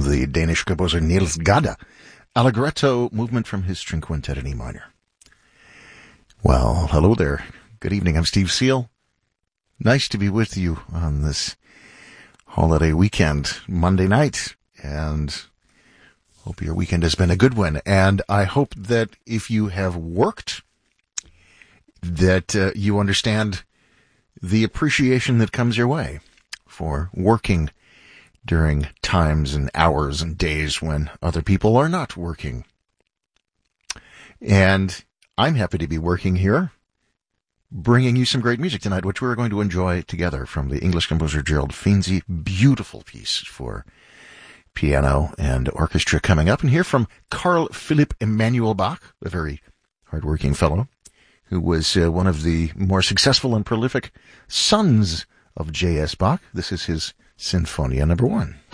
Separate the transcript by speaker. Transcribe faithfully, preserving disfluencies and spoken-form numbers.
Speaker 1: the Danish composer Niels Gade, Allegretto movement from his string quintet in E minor. Well, hello there. Good evening. I'm Steve Seal. Nice to be with you on this holiday weekend, Monday night, and hope your weekend has been a good one. And I hope that if you have worked, that uh, you understand the appreciation that comes your way for working during times and hours and days when other people are not working. And I'm happy to be working here, bringing you some great music tonight, which we're going to enjoy together from the English composer Gerald Finzi. Beautiful piece for piano and orchestra coming up. And hear from Carl Philipp Emanuel Bach, a very hardworking fellow, who was uh, one of the more successful and prolific sons of J S. Bach. This is his Sinfonia number one.